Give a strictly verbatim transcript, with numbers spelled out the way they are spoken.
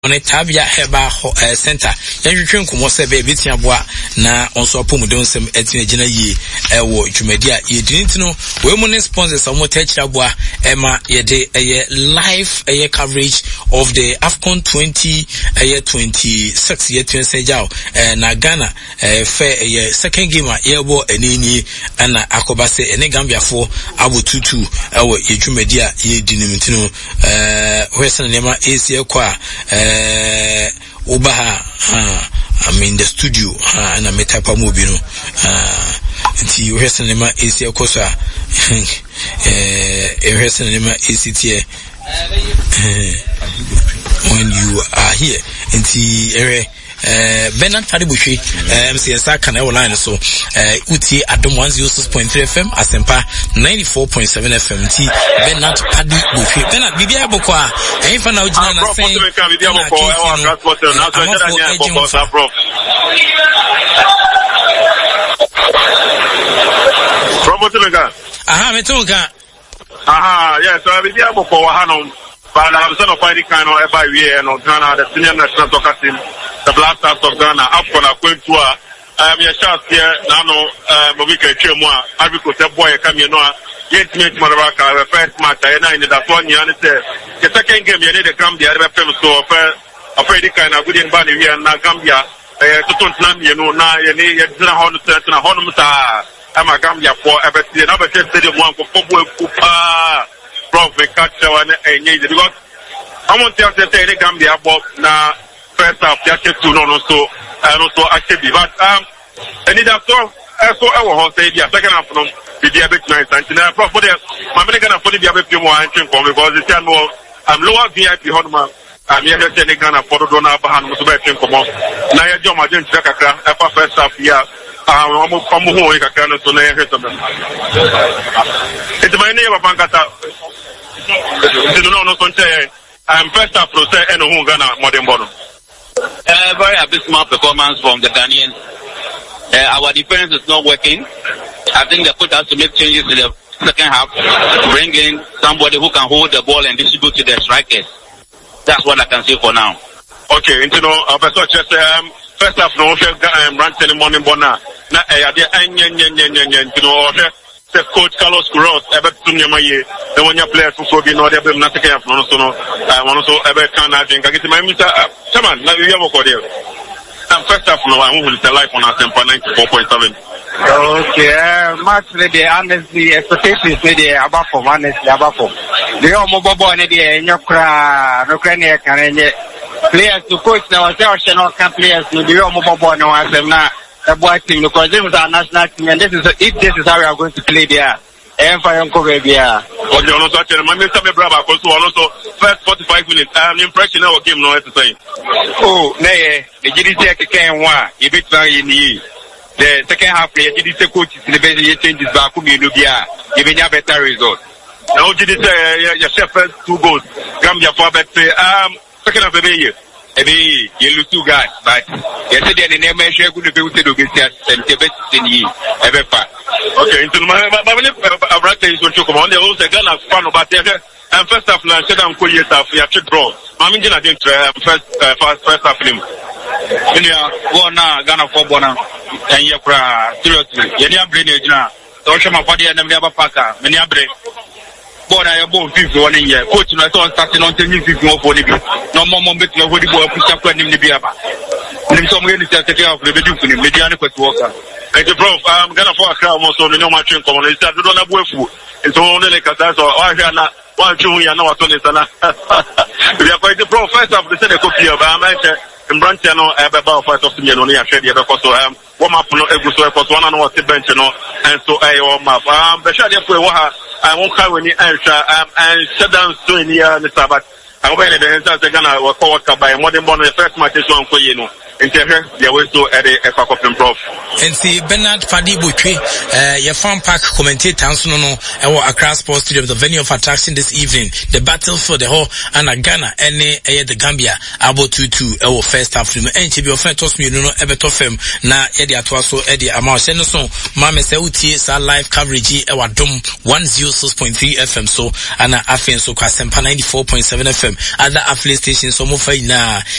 on a Tabia Heba Center. You drink Kumosa baby Tiabwa na also Pomodon some Etina ye ewo Jumedia. You didn't know women sponsors some more Techabwa Emma Yede a live a coverage of the AFCON twenty a year twenty six year twenty Jao na Ghana fair a second game at Yebo Enini and Akobase and Gambia for Abu Tutu our Jumedia ye dinimintino uh Western Nema A C Qua Uh, Ubaha, uh, I'm in the studio, uh, and I'm a type of movie, no, uh, until you hear cinema A C Kosa, uh, you hear cinema A C T, when you are here, until Uh, Bernard Tadibushi, M C S R Canal Line, so, uh, U T Adam one oh six point three F M, Asempa ninety-four point seven F M, T, Bernard Tadibushi. Bernard, Bibia Bokwa, and if I know Jana saying, Aha, Metunga. Aha, yes, so Bibia Bokwa Hanom, but I'm son of fighting kind of every year, and Ghana, the senior national soccer team. The Black Stars of Ghana, after a quick tour, um, your shots here, Nano, uh, Mobika Chumwa, Abico, the boy, Camino, yet meet Maraka, the first match, I know in that one year, the second game, you need to come the other film, so afraid you kind of good in body here, and Gambia, to Tunam, you know, now you need a hundred and a hundred, I'm a Gambia for everything, another stadium one for football, Kupa, Prof, catch one, and need because I want to say the Gambia, but now. First half, just to know also, and also actually, but um, and it has so, so our whole say, yeah, second half from the diabetes night, and now, probably, I'm going to put the diabetes more entry for me because it's more, I'm lower V I P Honma, I'm here to take Ghana for the donor, but I'm also betting for more. Now, I don't imagine Chaka, after first half, yeah, I'm almost from home, I can't so near hit them. It's my name of Bankata. You know, no, I'm first half to say, and who Ghana, modern bottom. Uh, very abysmal performance from the Ghanaians. Uh, our defense is not working. I think they put us to make changes in the second half, bring in somebody who can hold the ball and distribute to the strikers. That's what I can say for now. Okay, you know, uh, just, um, first half, no, um, run telling morning bona. Na, eh, ade, anya, nya, nya, nya, nya, you know, the coach Carlos Queiroz, ever to me, my year, the one you play for so be no, they have not taken from so no, I want to ever can I think I get my Mister Come on, now you have a call there. And first half, no, I will tell life on our temper ninety-four point seven. Okay, uh, much the honestly, expectations, the above for honestly, above for the mobile boy, the no cry, no cranny, players to coach now, national players, the mobile boy, no, as them now. The boy team because this is our national team and this is if this is how we are going to play there. And for Uncle Baby, yeah. Okay, I'm not touching my Mister Brava also also first forty-five minutes. I'm impression our game no to say. Oh, nay, the G D C can one, you beat very in the second half the G D C coach is the best changes back to Nubia, giving a better result. Now G D C your chef two goals. Gambia for better um second half of the year. Maybe you lose two guys, but yesterday the name is good to be able to get and the best in you ever part. Okay, into my brother is going to come on the old Ghana fan about there. And first half, I said I'm going to have to draw. I'm in the first first first half film. When you are going now, Ghana for Bona, and you're seriously, you're not bringing it now. Don't show my body and never packer, many are break. Born I am born fifth one year. Coach, I saw starting on ten fifth more for the no more moment of what you were push up when in the Biaba. And some really take care of the video for him, Mediana Worker. And the prof, I'm gonna for a crowd also, no much in common. He said, you don't have work for it's only like a dance or I hear not one, two, you know what on it. We are quite the prof, first of the Senate copy of America and Branchano, about five of the only a shady because um, one map no every so was one and one bench, you know, and so I or map. Um, the shady for I won't have any answer and shut down soon in the Mister Sabbath. I'm going to the answer they're gonna work by modern born the first match is one for you know. Inter, there was to add a pack of improv. And see Bernard Fadi Butri, uh, your farm park commentator, no, no, our Accra Sports Stadium, the venue of attraction this evening, the battle for the whole and Ghana, any, uh, the Gambia, abo two two, our first afternoon, and to be offended, toss me, no, ever to film, na, Eddie Atwaso, Eddie Amar, Senoson, Mama Sauti, sa live coverage, our dom one oh six point three F M, so, and Afen, so, Kwasempa ninety-four point seven F M, other affiliate stations, so, Mofa, na,